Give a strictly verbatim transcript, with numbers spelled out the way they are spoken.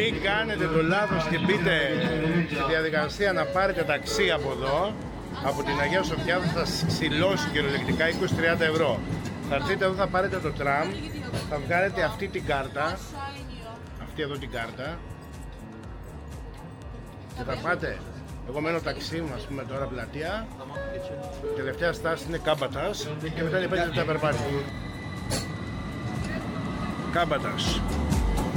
Μην κάνετε το λάθος και μπείτε στη διαδικασία να πάρετε ταξί από εδώ, από την Αγία Σοφιά. Θα σας ξυλώσει κυριολεκτικά είκοσι με τριάντα ευρώ. Θα έρθετε εδώ, θα πάρετε το τραμ, θα βγάλετε αυτή την κάρτα, αυτή εδώ την κάρτα και θα πάτε. Εγώ μένω ταξί μου, ας πούμε τώρα πλατεία. Η τελευταία στάση είναι Κάμπατας και μετά είναι πέντε λεπτά περπάτημα. Κάμπατας.